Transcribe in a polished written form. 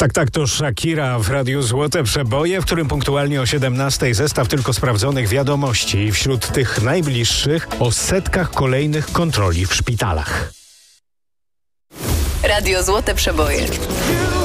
Tak, to Shakira w Radiu Złote Przeboje, w którym punktualnie o 17:00 zestaw tylko sprawdzonych wiadomości i wśród tych najbliższych o setkach kolejnych kontroli w szpitalach. Radio Złote Przeboje.